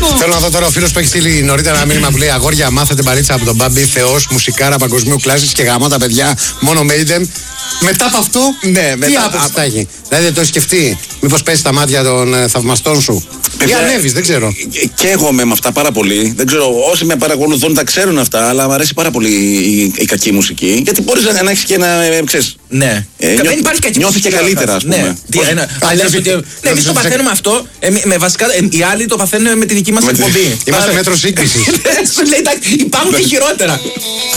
Θέλω να δω τώρα ο φίλος που έχει στείλει νωρίτερα ένα μήνυμα που λέει: Αγόρια, μάθετε μπαλίτσα από τον Μπάμπη, Θεός, μουσικάρα παγκοσμίου κλάσης και γαμώ τα παιδιά, μόνο Maiden. Μετά από αυτό, ναι, τι άποψη θα έχει? Δηλαδή δεν το έχει σκεφτεί? Μήπως πέσει τα μάτια των θαυμαστών σου? Ή ανέβεις, δεν ξέρω. Και εγώ με αυτά πάρα πολύ. Δεν ξέρω, όσοι με παρακολουθούν τα ξέρουν αυτά, αλλά μου αρέσει πάρα πολύ η κακή μουσική. Γιατί μπορείς να έχεις και ένα. Ξέρεις. Ναι. Δεν υπάρχει κακή μουσική. Νιώθεις και καλύτερα, ας πούμε. Ναι, εμείς το παθαίνουμε αυτό. Βασικά οι άλλοι το παθαίνουν με τη δική μας εκπομπή. Είμαστε μέτρο σύγκρισης. Σου λέει, υπάρχουν και χειρότερα.